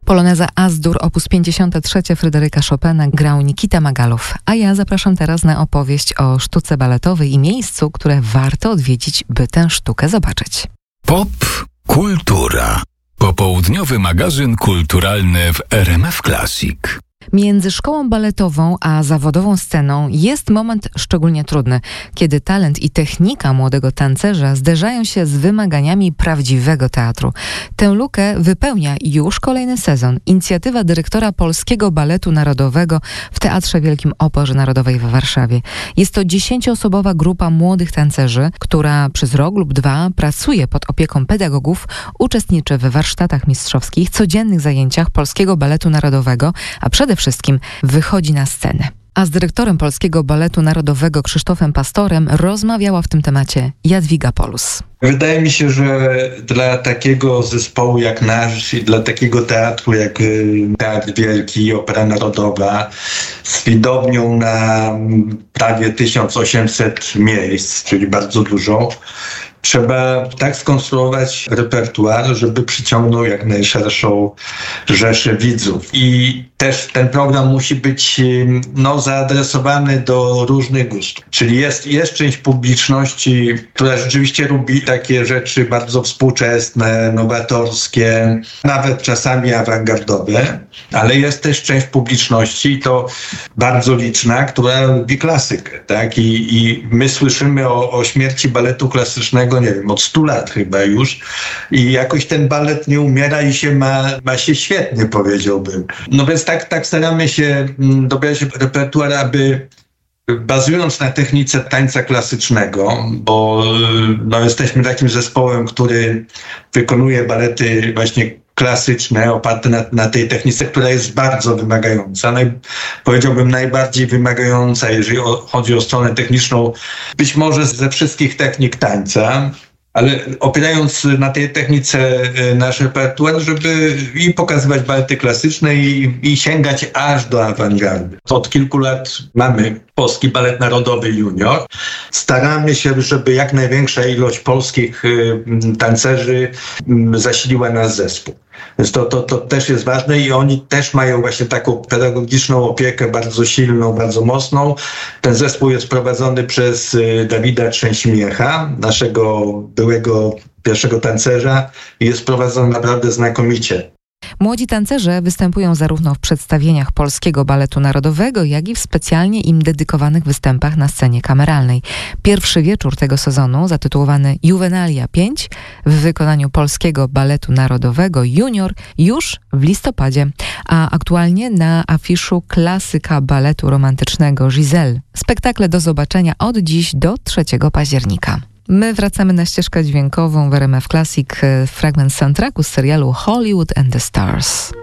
Poloneza As-Dur op. 53 Fryderyka Chopina grał Nikita Magalow, a ja zapraszam teraz na opowieść o sztuce baletowej i miejscu, które warto odwiedzić, by tę sztukę zobaczyć. Pop Kultura. Popołudniowy magazyn kulturalny w RMF Classic. Między szkołą baletową a zawodową sceną jest moment szczególnie trudny, kiedy talent i technika młodego tancerza zderzają się z wymaganiami prawdziwego teatru. Tę lukę wypełnia już kolejny sezon inicjatywa dyrektora Polskiego Baletu Narodowego w Teatrze Wielkim Operze Narodowej w Warszawie. Jest to 10-osobowa grupa młodych tancerzy, która przez rok lub dwa pracuje pod opieką pedagogów, uczestniczy w warsztatach mistrzowskich, codziennych zajęciach Polskiego Baletu Narodowego, a przede wszystkim wychodzi na scenę. A z dyrektorem Polskiego Baletu Narodowego Krzysztofem Pastorem rozmawiała w tym temacie Jadwiga Polus. Wydaje mi się, że dla takiego zespołu jak nasz i dla takiego teatru jak Teatr Wielki, Opera Narodowa z widownią na prawie 1800 miejsc, czyli bardzo dużo, trzeba tak skonstruować repertuar, żeby przyciągnął jak najszerszą rzeszę widzów. I też ten program musi być zaadresowany do różnych gustów. Czyli jest część publiczności, która rzeczywiście lubi takie rzeczy bardzo współczesne, nowatorskie, nawet czasami awangardowe, ale jest też część publiczności, to bardzo liczna, która lubi klasykę, tak? I my słyszymy o śmierci baletu klasycznego, nie wiem, od 100 lat chyba już i jakoś ten balet nie umiera i ma się świetnie, powiedziałbym. No więc tak staramy się dobierać repertuar, aby bazując na technice tańca klasycznego, bo jesteśmy takim zespołem, który wykonuje balety właśnie klasyczne, oparte na tej technice, która jest bardzo wymagająca. Powiedziałbym najbardziej wymagająca, jeżeli chodzi o stronę techniczną, być może ze wszystkich technik tańca, ale opierając na tej technice nasz repertuar, żeby i pokazywać balety klasyczne i sięgać aż do awangardy. Od kilku lat mamy Polski Balet Narodowy Junior. Staramy się, żeby jak największa ilość polskich tancerzy zasiliła nasz zespół. Więc to też jest ważne i oni też mają właśnie taką pedagogiczną opiekę bardzo silną, bardzo mocną. Ten zespół jest prowadzony przez Dawida Trzęsimiecha, naszego byłego pierwszego tancerza i jest prowadzony naprawdę znakomicie. Młodzi tancerze występują zarówno w przedstawieniach Polskiego Baletu Narodowego, jak i w specjalnie im dedykowanych występach na scenie kameralnej. Pierwszy wieczór tego sezonu, zatytułowany Juvenalia 5, w wykonaniu Polskiego Baletu Narodowego Junior już w listopadzie, a aktualnie na afiszu klasyka baletu romantycznego Giselle. Spektakle do zobaczenia od dziś do 3 października. My wracamy na ścieżkę dźwiękową w RMF Classic, fragment soundtracku z serialu Hollywood and the Stars.